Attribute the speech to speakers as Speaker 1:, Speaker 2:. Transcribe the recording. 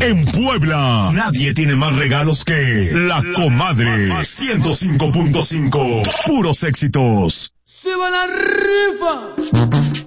Speaker 1: En Puebla, nadie tiene más regalos que La Comadre 105.5. Puros éxitos.
Speaker 2: ¡Se va la rifa!